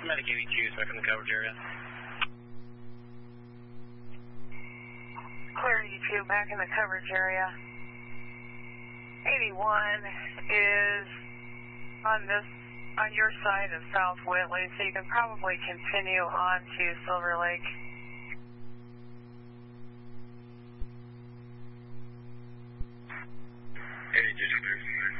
Medic 82 back in the coverage area. Clear 82 back in the coverage area. 81 is on your side of South Whitley, so you can probably continue on to Silver Lake.